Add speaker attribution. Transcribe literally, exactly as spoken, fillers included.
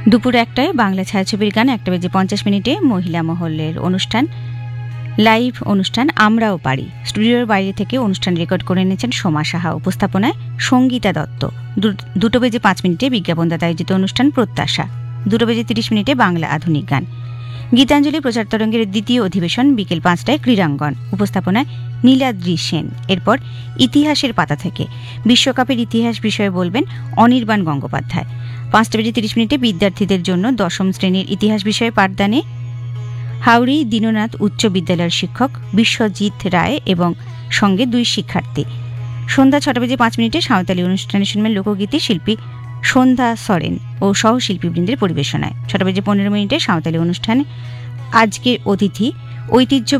Speaker 1: দুপুর একটায় বাংলা ছায়াছবির গান, একটা বেজে পঞ্চাশ মিনিটে মহিলা মহলের অনুষ্ঠান, লাইভ অনুষ্ঠান আমরাও পারি। স্টুডিওর বাইরে থেকে অনুষ্ঠান রেকর্ড করে এনেছেন সোমা সাহা, উপস্থাপনায় সঙ্গীতা দত্ত। দুটো বেজে পাঁচ মিনিটে বিজ্ঞাপনদাতা আয়োজিত অনুষ্ঠান প্রত্যাশা। দুটো বেজে তিরিশ মিনিটে বাংলা আধুনিক গান। গীতাঞ্জলি প্রচার তরঙ্গের দ্বিতীয় অধিবেশন বিকেল পাঁচটায় ক্রীড়াঙ্গন, উপস্থাপনায় নীলাদ্রি সেন। এরপর ইতিহাসের পাতা থেকে বিশ্বকাপের ইতিহাস বিষয়ে বলবেন অনির্বাণ গঙ্গোপাধ্যায়। পাঁচটা বেজে তিরিশ মিনিটে বিদ্যার্থীদের জন্য দশম শ্রেণীর ইতিহাস বিষয়ে পাঠদানে হাওড়ি দীননাথ উচ্চ বিদ্যালয়ের শিক্ষক বিশ্বজিৎ রায় এবং সঙ্গে দুই শিক্ষার্থী। সন্ধ্যা ছটা বেজে পাঁচ মিনিটে সাঁওতালি অনুষ্ঠানে শুনবেন লোকগীতি, শিল্পী সন্ধ্যা সরেন ও সহশিল্পীবৃন্দের পরিবেশনায়। ছটা বেজে পনেরো মিনিটে সাঁওতালি অনুষ্ঠানে আজকের অতিথি ঐতিহ্য